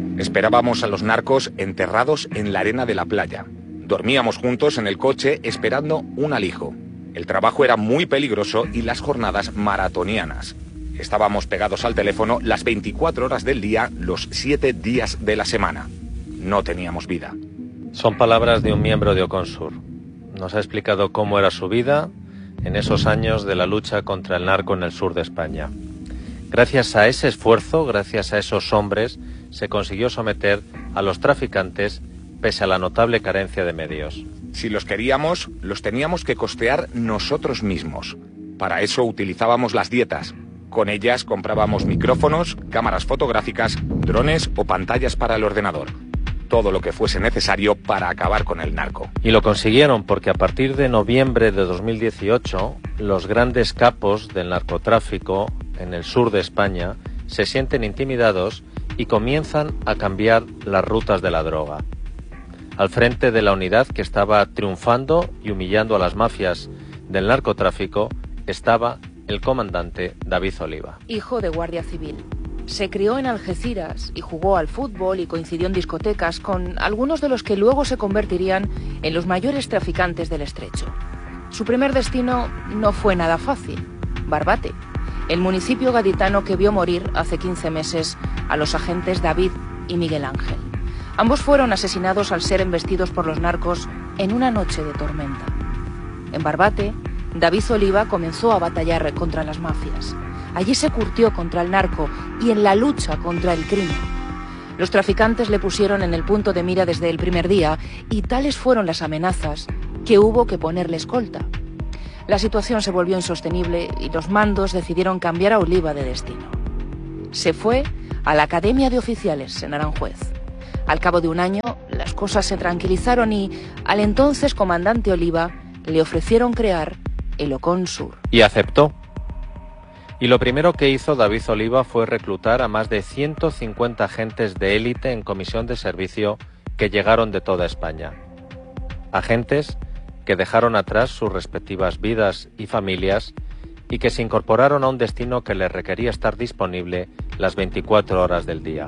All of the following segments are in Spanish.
Esperábamos a los narcos enterrados en la arena de la playa. Dormíamos juntos en el coche esperando un alijo. El trabajo era muy peligroso y las jornadas maratonianas. Estábamos pegados al teléfono las 24 horas del día, los 7 días de la semana. No teníamos vida. Son palabras de un miembro de Oconsur. Nos ha explicado cómo era su vida en esos años de la lucha contra el narco en el sur de España. Gracias a ese esfuerzo, gracias a esos hombres, se consiguió someter a los traficantes pese a la notable carencia de medios. Si los queríamos, los teníamos que costear nosotros mismos. Para eso utilizábamos las dietas. Con ellas comprábamos micrófonos, cámaras fotográficas, drones o pantallas para el ordenador. Todo lo que fuese necesario para acabar con el narco. Y lo consiguieron porque a partir de noviembre de 2018, los grandes capos del narcotráfico en el sur de España se sienten intimidados y comienzan a cambiar las rutas de la droga. Al frente de la unidad que estaba triunfando y humillando a las mafias del narcotráfico estaba el comandante David Oliva. Hijo de guardia civil. Se crió en Algeciras y jugó al fútbol y coincidió en discotecas con algunos de los que luego se convertirían en los mayores traficantes del Estrecho. Su primer destino no fue nada fácil. Barbate, el municipio gaditano que vio morir hace 15 meses a los agentes David y Miguel Ángel. Ambos fueron asesinados al ser embestidos por los narcos en una noche de tormenta. En Barbate, David Oliva comenzó a batallar contra las mafias. Allí se curtió contra el narco y en la lucha contra el crimen. Los traficantes le pusieron en el punto de mira desde el primer día y tales fueron las amenazas que hubo que ponerle escolta. La situación se volvió insostenible y los mandos decidieron cambiar a Oliva de destino. Se fue a la Academia de Oficiales en Aranjuez. Al cabo de un año, las cosas se tranquilizaron y al entonces comandante Oliva le ofrecieron crear el Oconsur. Y aceptó. Y lo primero que hizo David Oliva fue reclutar a más de 150 agentes de élite en comisión de servicio que llegaron de toda España. Agentes que dejaron atrás sus respectivas vidas y familias y que se incorporaron a un destino que les requería estar disponible las 24 horas del día.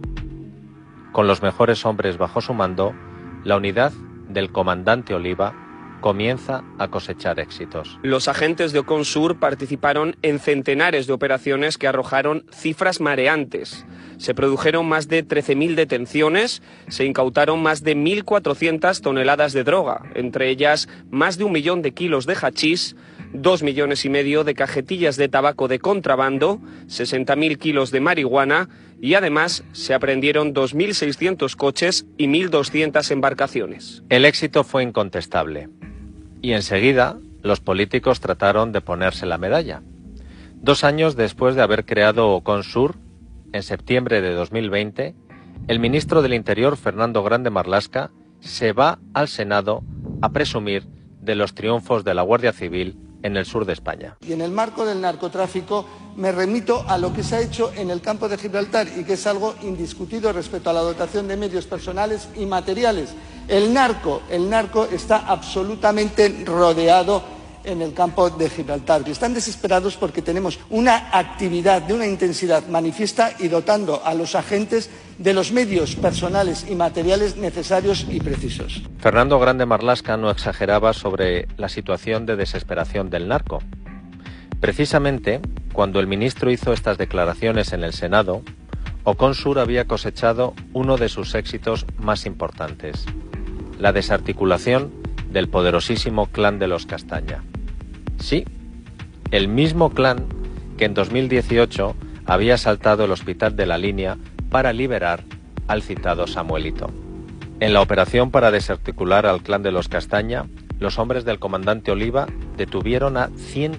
Con los mejores hombres bajo su mando, la unidad del comandante Oliva comienza a cosechar éxitos. Los agentes de Oconsur participaron en centenares de operaciones que arrojaron cifras mareantes. Se produjeron más de 13.000 detenciones, se incautaron más de 1.400 toneladas de droga, entre ellas más de 1 millón de kilos de hachís, 2,5 millones de cajetillas de tabaco de contrabando, 60.000 kilos de marihuana y además se aprehendieron 2.600 coches y 1.200 embarcaciones. El éxito fue incontestable. Y enseguida los políticos trataron de ponerse la medalla. 2 años después de haber creado Oconsur, en septiembre de 2020, el ministro del Interior, Fernando Grande Marlaska, se va al Senado a presumir de los triunfos de la Guardia Civil en el sur de España. Y en el marco del narcotráfico me remito a lo que se ha hecho en el campo de Gibraltar y que es algo indiscutido respecto a la dotación de medios personales y materiales. El narco está absolutamente rodeado en el campo de Gibraltar. Están desesperados porque tenemos una actividad de una intensidad manifiesta y dotando a los agentes de los medios personales y materiales necesarios y precisos. Fernando Grande Marlaska no exageraba sobre la situación de desesperación del narco. Precisamente, cuando el ministro hizo estas declaraciones en el Senado, Oconsur había cosechado uno de sus éxitos más importantes: la desarticulación del poderosísimo clan de los Castaña. Sí, el mismo clan que en 2018 había asaltado el hospital de La Línea para liberar al citado Samuelito. En la operación para desarticular al clan de los Castaña, los hombres del comandante Oliva detuvieron a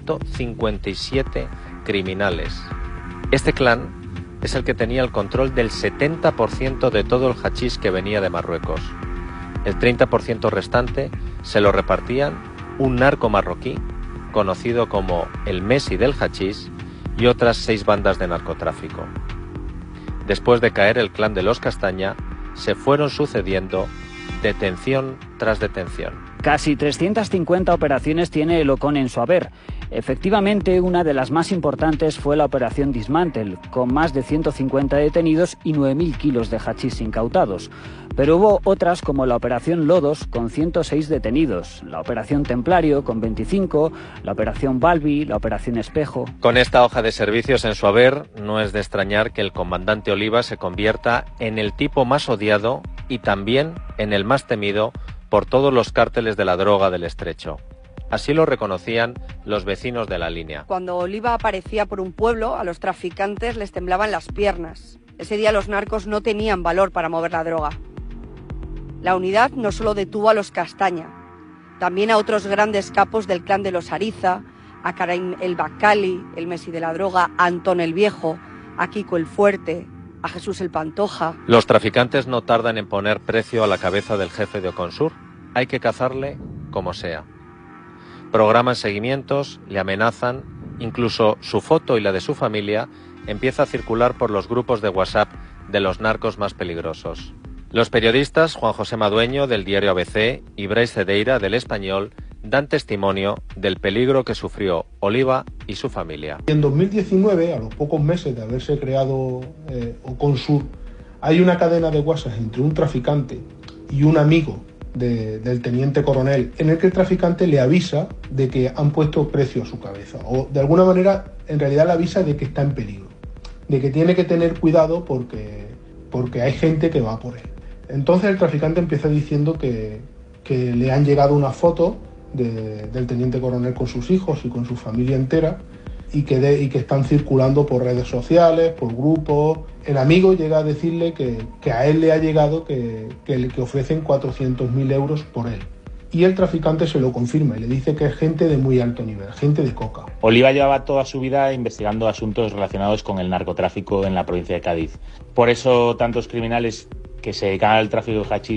157 criminales. Este clan es el que tenía el control del 70% de todo el hachís que venía de Marruecos. El 30% restante se lo repartían un narco marroquí conocido como el Messi del hachís y otras 6 bandas de narcotráfico. Después de caer el clan de los Castaña, se fueron sucediendo detención tras detención. Casi 350 operaciones tiene el Ocon en su haber. Efectivamente, una de las más importantes fue la operación Dismantle, con más de 150 detenidos y 9.000 kilos de hachís incautados. Pero hubo otras como la operación Lodos, con 106 detenidos, la operación Templario, con 25, la operación Balbi, la operación Espejo. Con esta hoja de servicios en su haber, no es de extrañar que el comandante Oliva se convierta en el tipo más odiado y también en el más temido por todos los cárteles de la droga del Estrecho. Así lo reconocían los vecinos de la línea. Cuando Oliva aparecía por un pueblo, a los traficantes les temblaban las piernas. Ese día los narcos no tenían valor para mover la droga. La unidad no solo detuvo a los Castaña, también a otros grandes capos del clan de los Ariza, a Karim el Bacali, el Messi de la droga, a Antón el Viejo, a Kiko el Fuerte, a Jesús el Pantoja. Los traficantes no tardan en poner precio a la cabeza del jefe de Oconsur. Hay que cazarle como sea. Programan seguimientos, le amenazan, incluso su foto y la de su familia empieza a circular por los grupos de WhatsApp de los narcos más peligrosos. Los periodistas Juan José Madueño del diario ABC y Brais Cedeira del Español dan testimonio del peligro que sufrió Oliva y su familia. En 2019, a los pocos meses de haberse creado Oconsur, hay una cadena de WhatsApp entre un traficante y un amigo del teniente coronel, en el que el traficante le avisa de que han puesto precio a su cabeza, o de alguna manera en realidad le avisa de que está en peligro, de que tiene que tener cuidado porque hay gente que va por él. Entonces el traficante empieza diciendo que le han llegado una foto del teniente coronel con sus hijos y con su familia entera, y que están circulando por redes sociales, por grupos. El amigo llega a decirle que a él le ha llegado que ofrecen 400.000 euros por él. Y el traficante se lo confirma y le dice que es gente de muy alto nivel, gente de coca. Oliva llevaba toda su vida investigando asuntos relacionados con el narcotráfico en la provincia de Cádiz. Por eso tantos criminales que se dedican al tráfico de hachís